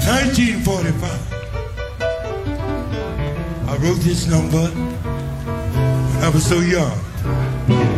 1945. I wrote this number when I was so young.